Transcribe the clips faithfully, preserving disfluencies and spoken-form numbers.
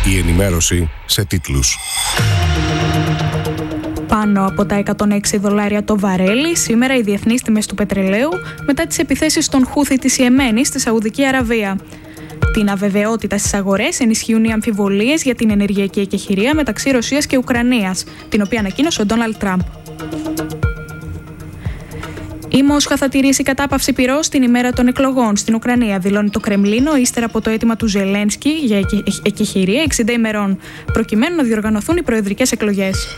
Η ενημέρωση σε τίτλους. Πάνω από τα εκατόν έξι δολάρια το βαρέλι σήμερα οι διεθνείς τιμές του πετρελαίου μετά τις επιθέσεις των Χούθι της Ιεμένης στη Σαουδική Αραβία. Την αβεβαιότητα στις αγορές ενισχύουν οι αμφιβολίες για την ενεργειακή εκεχηρία μεταξύ Ρωσίας και Ουκρανίας, την οποία ανακοίνωσε ο Ντόναλντ Τραμπ. Η Μόσχα θα τηρήσει κατάπαυση πυρός την ημέρα των εκλογών στην Ουκρανία, δηλώνει το Κρεμλίνο ύστερα από το αίτημα του Ζελένσκι για εκεχηρία εξήντα ημερών, προκειμένου να διοργανωθούν οι προεδρικές εκλογές.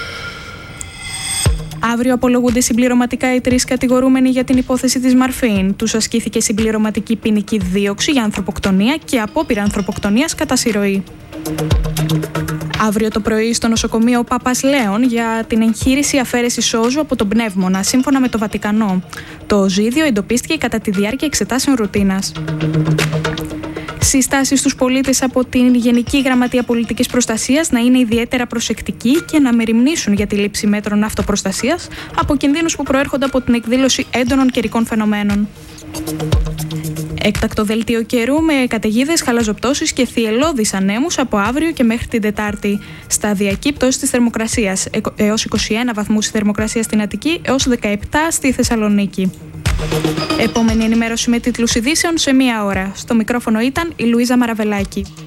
Αύριο απολογούνται συμπληρωματικά οι τρεις κατηγορούμενοι για την υπόθεση της Μαρφίν. Τους ασκήθηκε συμπληρωματική ποινική δίωξη για ανθρωποκτονία και απόπειρα ανθρωποκτονίας κατά συρροή. Αύριο το πρωί στο νοσοκομείο ο Πάπας Λέων για την εγχείρηση αφαίρεσης σώζου από τον πνεύμονα, σύμφωνα με το Βατικανό. Το ζύδιο εντοπίστηκε κατά τη διάρκεια εξετάσεων ρουτίνας. Συστάσεις στους πολίτες από την Γενική Γραμματεία Πολιτικής Προστασίας να είναι ιδιαίτερα προσεκτικοί και να μεριμνήσουν για τη λήψη μέτρων αυτοπροστασίας από κινδύνους που προέρχονται από την εκδήλωση έντονων καιρικών φαινομένων. Έκτακτο δελτίο καιρού με καταιγίδες, χαλαζοπτώσεις και θυελλώδεις ανέμους από αύριο και μέχρι την Τετάρτη. Σταδιακή πτώση της θερμοκρασίας, έως είκοσι ένα βαθμούς η θερμοκρασία στην Αττική, έως δεκαεπτά στη Θεσσαλονίκη. Επόμενη ενημέρωση με τίτλους ειδήσεων σε μία ώρα. Στο μικρόφωνο ήταν η Λουίζα Μαραβελάκη.